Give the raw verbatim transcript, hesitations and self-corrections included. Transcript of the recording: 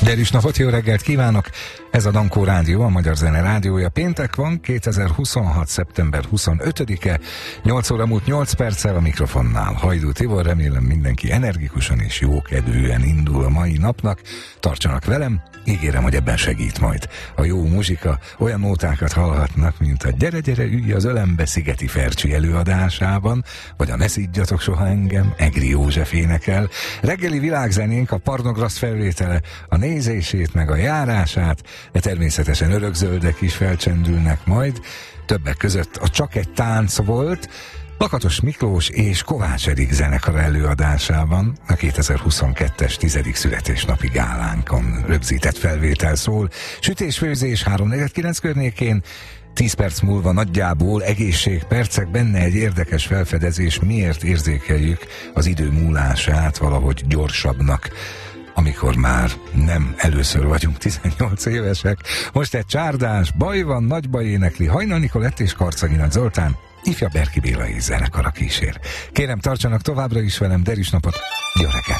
Derűs napot, jó reggelt kívánok! Ez a Dankó Rádió, a Magyar Zene Rádiója. Péntek van, kétezer-huszonhat. szeptember huszonötödike, nyolc óra múlt nyolc perccel, a mikrofonnál Hajdú Tibor. Remélem mindenki energikusan és jókedvűen indul a mai napnak. Tartsanak velem, ígérem, hogy ebben segít majd. A jó muzsika, olyan nótákat hallhatnak, mint a Gyere, gyere, ülj az ölembe Szigeti Fercsi előadásában, vagy a Ne szidjatok soha engem, Egri József énekel. Reggeli világzenénk, a Parnograssz felvétele, a nézését meg a járását, de természetesen örökzöldek is felcsendülnek majd. Többek között a Csak egy tánc volt, Lakatos Miklós és Kovács Erik zenekar előadásában a kétezer-huszonkettes tizedik születésnapi gálánkon rögzített felvétel szól. Sütés-főzés három negyvenkilenc környékén, tíz perc múlva nagyjából egészségpercek, benne egy érdekes felfedezés, miért érzékeljük az idő múlását valahogy gyorsabbnak, amikor már nem először vagyunk tizennyolc évesek. Most egy csárdás, Baj van, nagy baj énekli Hajnal Nikolett és Karcagi Nagy Zoltán, ifja Berki Béla és zenekara kísér. Kérem, tartsanak továbbra is velem, derűs napot, jó reggelt!